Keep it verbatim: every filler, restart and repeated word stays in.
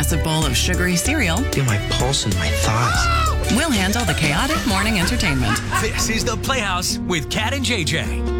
massive bowl of sugary cereal. Feel my pulse in my thighs. We'll handle the chaotic morning entertainment. This is The Playhouse with Kat and J J.